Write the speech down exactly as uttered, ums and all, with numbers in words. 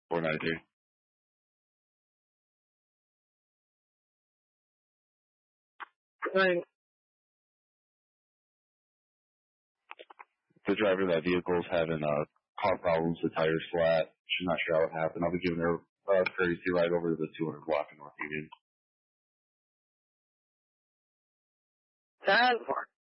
four ninety-three. Right. The driver of that vehicle is having uh, car problems. The tire's flat. She's not sure how it happened. I'll be giving her a uh, courtesy ride over to the two hundred block in North Union. That